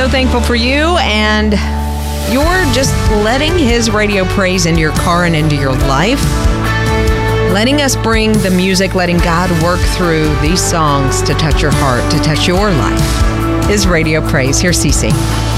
so thankful for you, and you're just letting His radio praise into your car and into your life. Letting us bring the music, letting God work through these songs to touch your heart, to touch your life. His radio praise. Here's Cece.